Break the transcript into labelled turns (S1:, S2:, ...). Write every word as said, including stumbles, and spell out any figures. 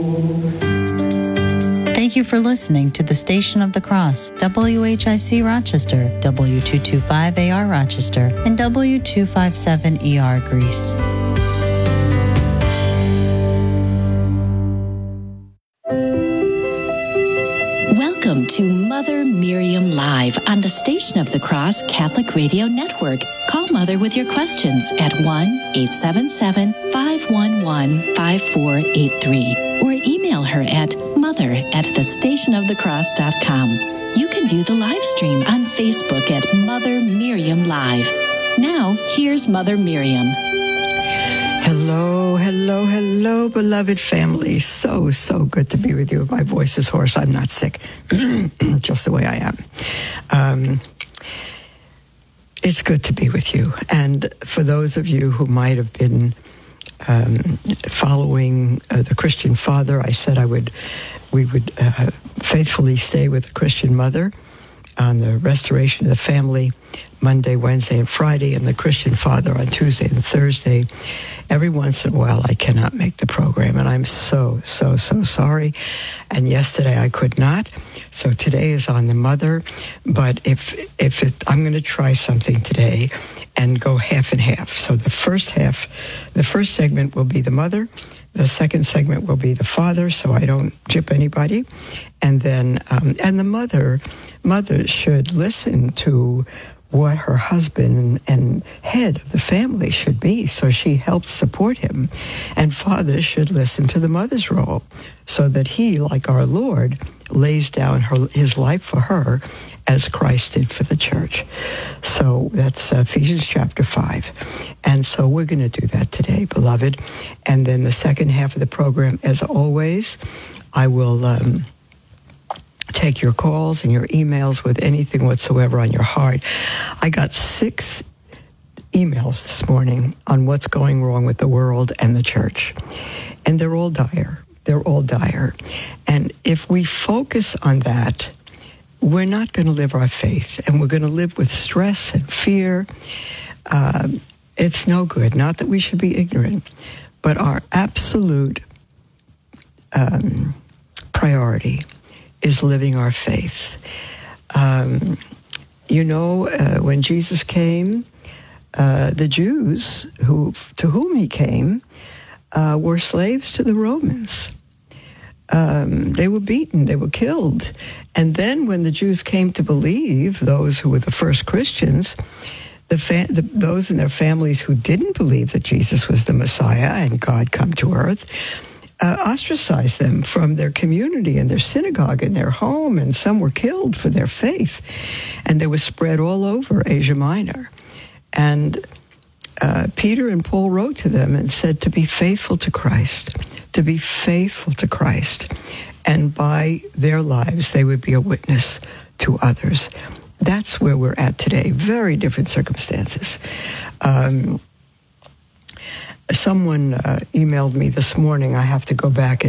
S1: Thank you for listening to the Station of the Cross, W H I C Rochester, W two twenty-five A R Rochester, and W two fifty-seven E R Greece.
S2: Welcome to Mother Miriam Live on the Station of the Cross Catholic Radio Network. Call Mother with your questions at one eight seven seven, five one one, five four eight three or email her at mother at the station of the cross dot com. You can view the live stream on Facebook at Mother Miriam Live. Now, here's Mother Miriam.
S3: Hello, hello, hello, beloved family. So, so good to be with you. My voice is hoarse. I'm not sick, just the way I am. Um, it's good to be with you. And for those of you who might have been um, following uh, the Christian Father, I said I would, we would uh, faithfully stay with the Christian Mother on the restoration of the family Monday, Wednesday, and Friday, and the Christian Father on Tuesday and Thursday. Every once in a while, I cannot make the program, and I'm so, so, so sorry. And yesterday I could not, so today is on the Mother. But if if it, I'm going to try something today and go half and half. So the first half, the first segment will be the Mother. The second segment will be the Father, so I don't gyp anybody. And then, um, and the mother, mother should listen to what her husband and head of the family should be, so she helps support him. And fathers should listen to the mother's role, so that he, like our Lord, lays down her, his life for her as Christ did for the church. So that's Ephesians chapter five. And so we're going to do that today, beloved. And then the second half of the program, as always, I will um, take your calls and your emails with anything whatsoever on your heart. I got six emails this morning on what's going wrong with the world and the church. And they're all dire. They're all dire. And if we focus on that, we're not going to live our faith, and we're going to live with stress and fear. Uh, it's no good. Not that we should be ignorant, but our absolute um, priority is living our faith. Um, you know, uh, when Jesus came, uh, the Jews who to whom he came uh, were slaves to the Romans. Um, they were beaten, they were killed. And then when the Jews came to believe, those who were the first Christians, the, fa- the those in their families who didn't believe that Jesus was the Messiah and God come to earth, uh, ostracized them from their community and their synagogue and their home, and some were killed for their faith. And they were spread all over Asia Minor. And uh, Peter and Paul wrote to them and said to be faithful to Christ, to be faithful to Christ. And by their lives, they would be a witness to others. That's where we're at today. Very different circumstances. Um, someone uh, emailed me this morning. I have to go back and